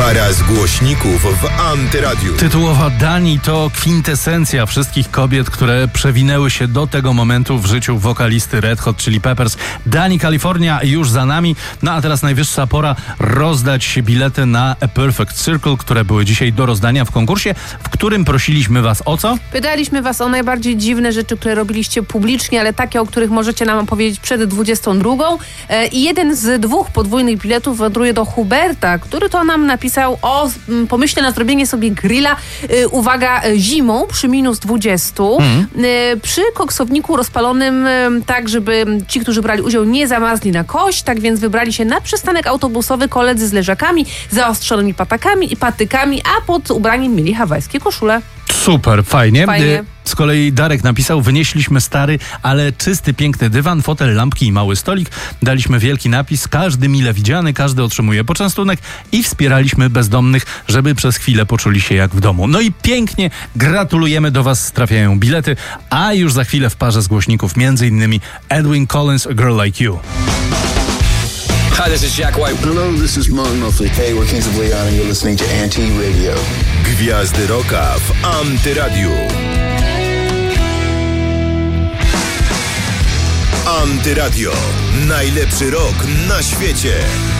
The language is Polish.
Para z głośników w Antyradiu. Tytułowa Dani to kwintesencja wszystkich kobiet, które przewinęły się do tego momentu w życiu wokalisty Red Hot Chili Peppers. Dani California już za nami, no a teraz najwyższa pora rozdać bilety na A Perfect Circle, które były dzisiaj do rozdania w konkursie, w którym prosiliśmy was o co? Pytaliśmy was o najbardziej dziwne rzeczy, które robiliście publicznie, ale takie, o których możecie nam opowiedzieć przed 22. I jeden z 2 podwójnych biletów wędruje do Huberta, który to nam napisał o pomyśle na zrobienie sobie grilla, uwaga, zimą przy minus 20, przy koksowniku rozpalonym tak, żeby ci, którzy brali udział, nie zamarzli na kość, tak więc wybrali się na przystanek autobusowy koledzy z leżakami, zaostrzonymi patakami i patykami, a pod ubraniem mieli hawajskie koszule. Super, fajnie. Fajnie. Z kolei Darek napisał: wynieśliśmy stary, ale czysty, piękny dywan, fotel, lampki i mały stolik. Daliśmy wielki napis: każdy mile widziany, każdy otrzymuje poczęstunek i wspieraliśmy bezdomnych, żeby przez chwilę poczuli się jak w domu. No i pięknie, gratulujemy, do was trafiają bilety, a już za chwilę w parze z głośników m.in. Edwyn Collins, A Girl Like You. Hi, this is Jack White. Hello, this is Mark Knopfler. Hey, we're Kings of Leon and you're listening to Anti-Radio. Gwiazdy Rocka w Antyradiu. Antyradio. Najlepszy rok na świecie.